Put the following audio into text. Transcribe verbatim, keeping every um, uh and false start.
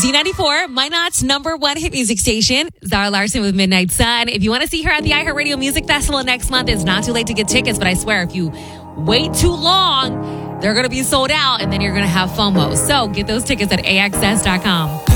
Z ninety-four, Minot's number one hit music station. Zara Larson with Midnight Sun. If you want to see her at the iHeartRadio Music Festival next month, it's not too late to get tickets, but I swear, if you wait too long, they're going to be sold out, and then you're going to have FOMO. So get those tickets at A X S dot com.